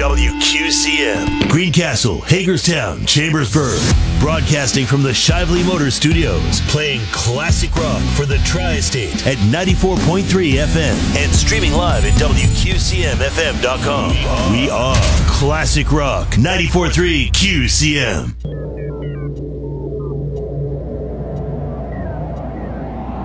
WQCM. Greencastle, Hagerstown, Chambersburg. Broadcasting from the Shively Motor Studios. Playing classic rock for the Tri-State at 94.3 FM. And streaming live at WQCMFM.com. We are Classic Rock 94.3 QCM.